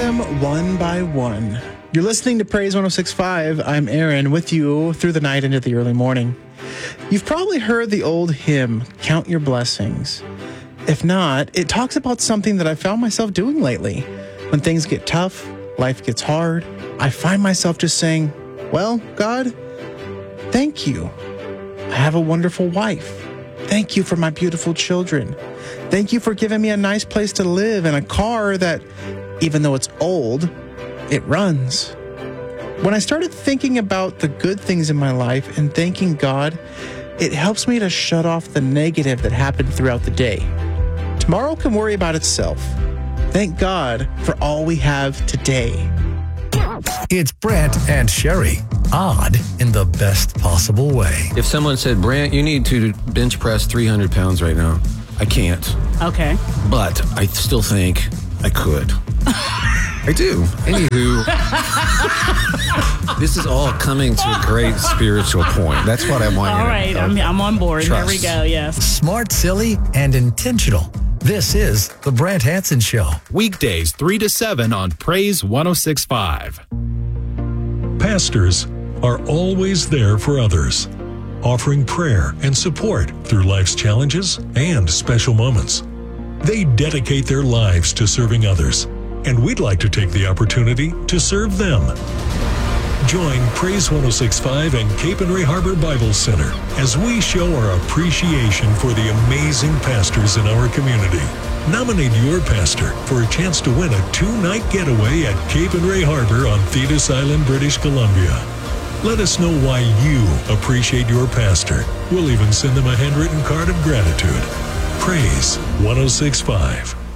them one by one. You're listening to Praise 106.5. I'm Aaron, with you through the night into the early morning. You've probably heard the old hymn, Count Your Blessings. If not, it talks about something that I found myself doing lately. When things get tough, life gets hard, I find myself just saying, well, God, thank you. I have a wonderful wife. Thank you for my beautiful children. Thank you for giving me a nice place to live and a car that, even though it's old, it runs. When I started thinking about the good things in my life and thanking God, it helps me to shut off the negative that happened throughout the day. Tomorrow can worry about itself. Thank God for all we have today. It's Brant and Sherry. Odd in the best possible way. If someone said, Brant, you need to bench press 300 pounds right now, I can't. Okay. But I still think I could. I do. Anywho, this is all coming to a great spiritual point. That's what I want you All to right, I'm on board. Trust. Here we go, yes. Smart, silly, and intentional. This is The Brant Hansen Show. Weekdays 3 to 7 on Praise 106.5. Pastors are always there for others, offering prayer and support through life's challenges and special moments. They dedicate their lives to serving others, and we'd like to take the opportunity to serve them. Join Praise 106.5 and Cape and Ray Harbor Bible Center as we show our appreciation for the amazing pastors in our community. Nominate your pastor for a chance to win a 2-night getaway at Cape and Ray Harbor on Thetis Island, British Columbia. Let us know why you appreciate your pastor. We'll even send them a handwritten card of gratitude. Praise 106.5.